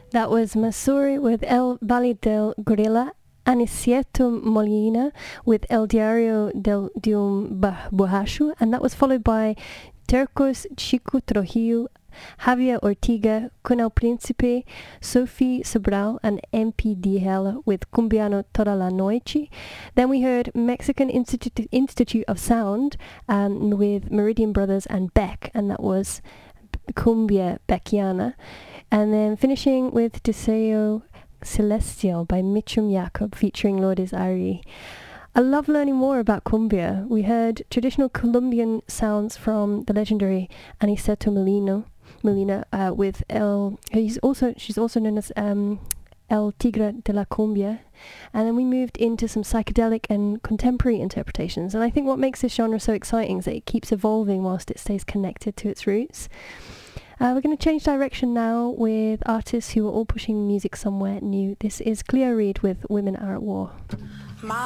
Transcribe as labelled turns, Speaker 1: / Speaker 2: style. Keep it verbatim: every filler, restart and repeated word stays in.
Speaker 1: That was Masuri with El Valle del Gorilla, Anicieto Molina with El Diario del de un Borracho, and that was followed by Tercos Chico Trujillo, Javier Ortiga, Cunal Príncipe, Sophie Sobral, and M P D L with Cumbiano Toda la Noche. Then we heard Mexican Institute, Institute of Sound um, with Meridian Brothers and Beck, and that was Cumbia Beckiana. And then finishing with Deseo Celestial by Mitchum Jacob featuring Lourdes Ari. I love learning more about cumbia. We heard traditional Colombian sounds from the legendary Aniceto Molino, Molina uh, with El. He's also she's also known as um, El Tigre de la Cumbia, and then we moved into some psychedelic and contemporary interpretations. And I think what makes this genre so exciting is that it keeps evolving whilst it stays connected to its roots. Uh, we're going to change direction now with artists who are all pushing music somewhere new. This is Cleo Reed with Women Are at War.
Speaker 2: My